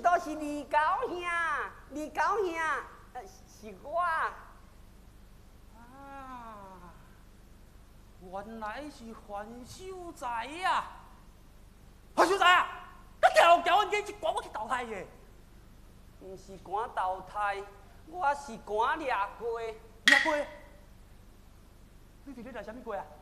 都是二高兄，二高兄，是我。 啊，原来是范秀才呀！范秀才啊，你条条阮去赶我去投胎嘅。 毋是赶投胎，我是赶掠过。 掠过？你伫咧掠啥物过啊？